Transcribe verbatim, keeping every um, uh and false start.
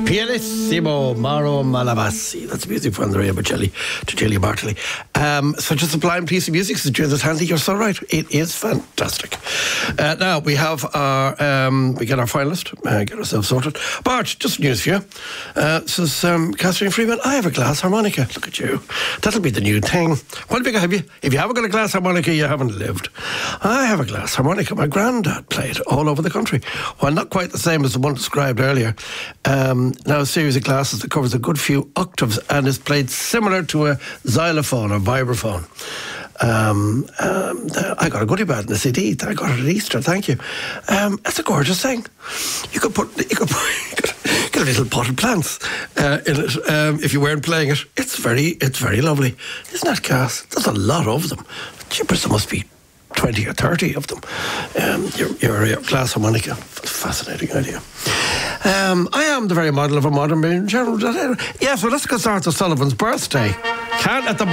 Pianissimo Mauro Malavasi. That's music from Andrea Bocelli to Celia Bartoli. Um, such a sublime piece of music, says Judith Hanley. You're so right. It is fantastic. Uh, now, we have our, um, we get our finalist, uh, get ourselves sorted. Bart, just news for you. Uh, says um, Catherine Freeman, I have a glass harmonica. Look at you. That'll be the new thing. What have you, have you? If you haven't got a glass harmonica, you haven't lived. I have a glass harmonica. My granddad played all over the country. While not quite the same as the one described earlier, um, now a series of glasses that covers a good few octaves and is played similar to a xylophone or vibraphone. Um, um, I got a goodie bag in the C D. I got it at Easter, thank you. Um, it's a gorgeous thing. You could put, you could put, you could get a little pot of plants uh, in it um, if you weren't playing it. It's very, it's very lovely. Isn't that gas? There's a lot of them. Jeepers, there must be twenty or thirty of them. Um, your, your, your glass harmonica. Fascinating idea. Um, I am the very model of a modern man in general. Yeah, so let's go start to Sullivan's birthday. Can't let the